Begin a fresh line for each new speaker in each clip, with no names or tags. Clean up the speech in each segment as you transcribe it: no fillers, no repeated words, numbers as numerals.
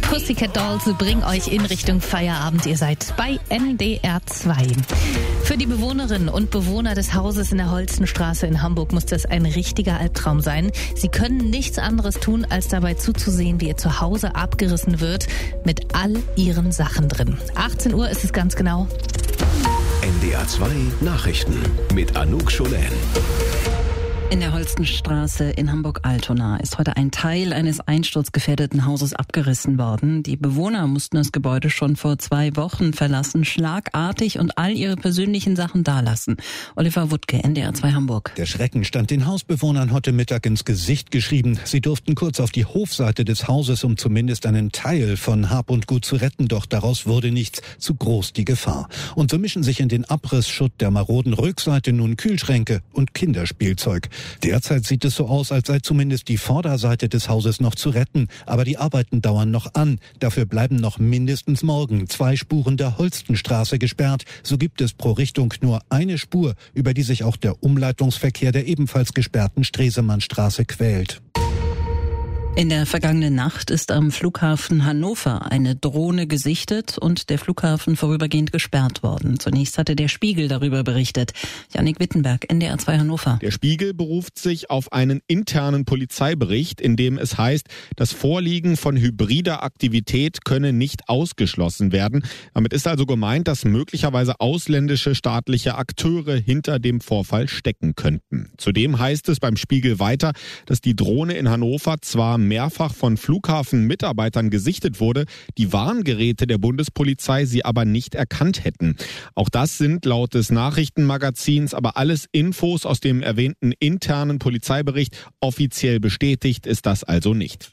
Pussycat Dolls bringen euch in Richtung Feierabend. Ihr seid bei NDR 2. Für die Bewohnerinnen und Bewohner des Hauses in der Holstenstraße in Hamburg muss das ein richtiger Albtraum sein. Sie können nichts anderes tun, als dabei zuzusehen, wie ihr Zuhause abgerissen wird, mit all ihren Sachen drin. 18 Uhr ist es ganz genau.
NDR 2 Nachrichten mit Anouk Scholen.
In der Holstenstraße in Hamburg-Altona ist heute ein Teil eines einsturzgefährdeten Hauses abgerissen worden. Die Bewohner mussten das Gebäude schon vor 2 Wochen verlassen, schlagartig und all ihre persönlichen Sachen dalassen. Oliver Wuttke, NDR 2 Hamburg.
Der Schrecken stand den Hausbewohnern heute Mittag ins Gesicht geschrieben. Sie durften kurz auf die Hofseite des Hauses, um zumindest einen Teil von Hab und Gut zu retten, doch daraus wurde nichts, zu groß die Gefahr. Und so mischen sich in den Abrissschutt der maroden Rückseite nun Kühlschränke und Kinderspielzeug. Derzeit sieht es so aus, als sei zumindest die Vorderseite des Hauses noch zu retten. Aber die Arbeiten dauern noch an. Dafür bleiben noch mindestens morgen 2 Spuren der Holstenstraße gesperrt. So gibt es pro Richtung nur eine Spur, über die sich auch der Umleitungsverkehr der ebenfalls gesperrten Stresemannstraße quält.
In der vergangenen Nacht ist am Flughafen Hannover eine Drohne gesichtet und der Flughafen vorübergehend gesperrt worden. Zunächst hatte der Spiegel darüber berichtet. Jannik Wittenberg, NDR 2 Hannover.
Der Spiegel beruft sich auf einen internen Polizeibericht, in dem es heißt, das Vorliegen von hybrider Aktivität könne nicht ausgeschlossen werden. Damit ist also gemeint, dass möglicherweise ausländische staatliche Akteure hinter dem Vorfall stecken könnten. Zudem heißt es beim Spiegel weiter, dass die Drohne in Hannover zwar mehrfach von Flughafenmitarbeitern gesichtet wurde, die Warngeräte der Bundespolizei sie aber nicht erkannt hätten. Auch das sind laut des Nachrichtenmagazins aber alles Infos aus dem erwähnten internen Polizeibericht. Offiziell bestätigt ist das also nicht.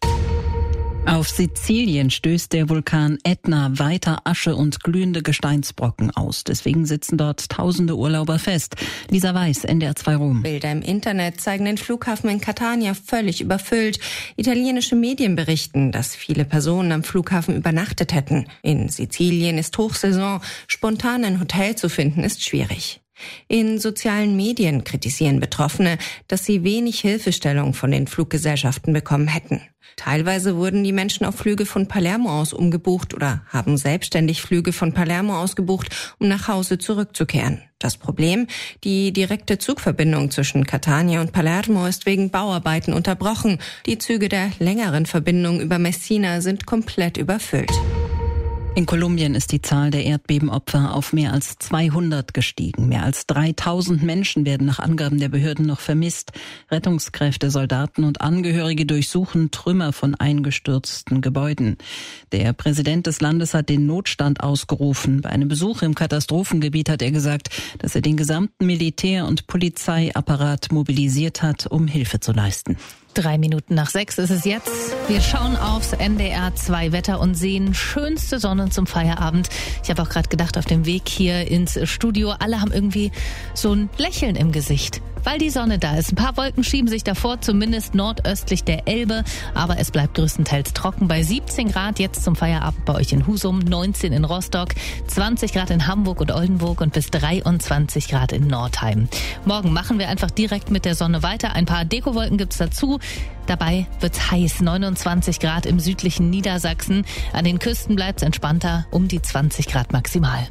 Auf Sizilien stößt der Vulkan Ätna weiter Asche und glühende Gesteinsbrocken aus. Deswegen sitzen dort tausende Urlauber fest. Lisa Weiß, NDR 2 Rom.
Bilder im Internet zeigen den Flughafen in Catania völlig überfüllt. Italienische Medien berichten, dass viele Personen am Flughafen übernachtet hätten. In Sizilien ist Hochsaison. Spontan ein Hotel zu finden ist schwierig. In sozialen Medien kritisieren Betroffene, dass sie wenig Hilfestellung von den Fluggesellschaften bekommen hätten. Teilweise wurden die Menschen auf Flüge von Palermo aus umgebucht oder haben selbstständig Flüge von Palermo aus gebucht, um nach Hause zurückzukehren. Das Problem? Die direkte Zugverbindung zwischen Catania und Palermo ist wegen Bauarbeiten unterbrochen. Die Züge der längeren Verbindung über Messina sind komplett überfüllt.
In Kolumbien ist die Zahl der Erdbebenopfer auf mehr als 200 gestiegen. Mehr als 3000 Menschen werden nach Angaben der Behörden noch vermisst. Rettungskräfte, Soldaten und Angehörige durchsuchen Trümmer von eingestürzten Gebäuden. Der Präsident des Landes hat den Notstand ausgerufen. Bei einem Besuch im Katastrophengebiet hat er gesagt, dass er den gesamten Militär- und Polizeiapparat mobilisiert hat, um Hilfe zu leisten.
6:03 ist es jetzt. Wir schauen aufs NDR 2 Wetter und sehen schönste Sonne zum Feierabend. Ich habe auch gerade gedacht, auf dem Weg hier ins Studio, alle haben irgendwie so ein Lächeln im Gesicht, weil die Sonne da ist. Ein paar Wolken schieben sich davor, zumindest nordöstlich der Elbe, aber es bleibt größtenteils trocken. Bei 17 Grad jetzt zum Feierabend bei euch in Husum, 19 in Rostock, 20 Grad in Hamburg und Oldenburg und bis 23 Grad in Nordheim. Morgen machen wir einfach direkt mit der Sonne weiter. Ein paar Dekowolken gibt's dazu. Dabei wird's heiß, 29 Grad im südlichen Niedersachsen. An den Küsten bleibt's entspannter, um die 20 Grad maximal.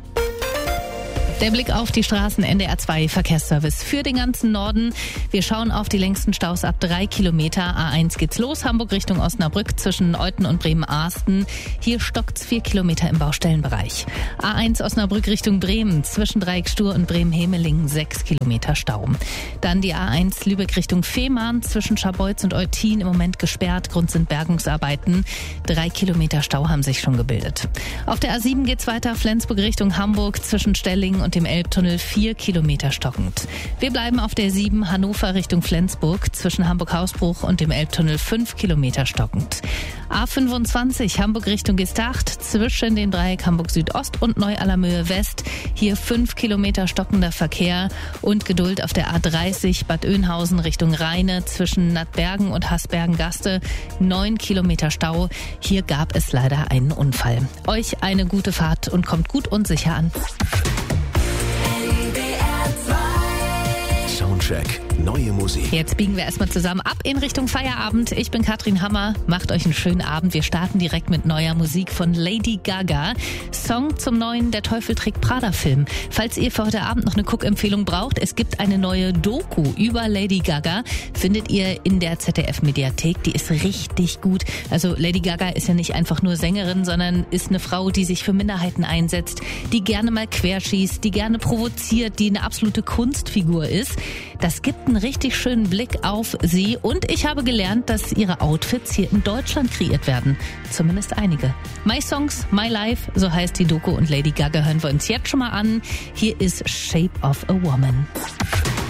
Der Blick auf die Straßen, NDR 2 Verkehrsservice für den ganzen Norden. Wir schauen auf die längsten Staus ab 3 Kilometer. A1 geht's los, Hamburg Richtung Osnabrück zwischen Euthen und Bremen-Ahsten. Hier stockt's 4 Kilometer im Baustellenbereich. A1 Osnabrück Richtung Bremen zwischen Dreieckstuhr und Bremen-Hemelingen 6 Kilometer Stau. Dann die A1 Lübeck Richtung Fehmarn zwischen Scharbeutz und Eutin im Moment gesperrt. Grund sind Bergungsarbeiten. 3 Kilometer Stau haben sich schon gebildet. Auf der A7 geht's weiter, Flensburg Richtung Hamburg zwischen Stellingen und dem Elbtunnel 4 Kilometer stockend. Wir bleiben auf der 7 Hannover Richtung Flensburg zwischen Hamburg-Hausbruch und dem Elbtunnel 5 Kilometer stockend. A25 Hamburg Richtung Gestacht zwischen dem Dreieck Hamburg Südost und Neu-Allermöhe West. Hier 5 Kilometer stockender Verkehr und Geduld auf der A30 Bad Oeynhausen Richtung Rheine zwischen Nattbergen und Hasbergen-Gaste. 9 Kilometer Stau. Hier gab es leider einen Unfall. Euch eine gute Fahrt und kommt gut und sicher an.
Soundcheck neue Musik.
Jetzt biegen wir erstmal zusammen ab in Richtung Feierabend. Ich bin Katrin Hammer. Macht euch einen schönen Abend. Wir starten direkt mit neuer Musik von Lady Gaga. Song zum neuen Der Teufel trägt Prada-Film. Falls ihr für heute Abend noch eine Guckempfehlung braucht, es gibt eine neue Doku über Lady Gaga. Findet ihr in der ZDF-Mediathek. Die ist richtig gut. Also Lady Gaga ist ja nicht einfach nur Sängerin, sondern ist eine Frau, die sich für Minderheiten einsetzt, die gerne mal querschießt, die gerne provoziert, die eine absolute Kunstfigur ist. Das gibt einen richtig schönen Blick auf sie und ich habe gelernt, dass ihre Outfits hier in Deutschland kreiert werden. Zumindest einige. My Songs, My Life, so heißt die Doku und Lady Gaga hören wir uns jetzt schon mal an. Hier ist Shape of a Woman.